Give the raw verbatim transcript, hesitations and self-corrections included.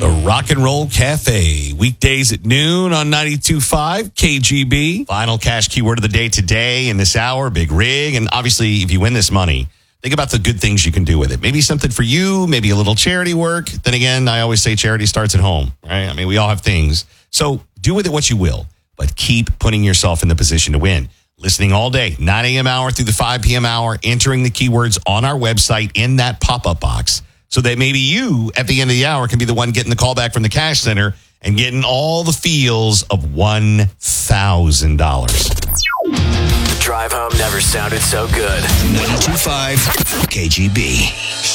The Rock and Roll Cafe, weekdays at noon on ninety-two point five K G B. Final cash keyword of the day today in this hour, big rig. And obviously, if you win this money, think about the good things you can do with it. Maybe something for you, maybe a little charity work. Then again, I always say charity starts at home, right? I mean, we all have things. So do with it what you will, but keep putting yourself in the position to win. Listening all day, nine a.m. hour through the five p.m. hour, entering the keywords on our website in that pop-up box, so that maybe you, at the end of the hour, can be the one getting the call back from the cash center and getting all the feels of one thousand dollars. The drive home never sounded so good. ninety-two point five K G B.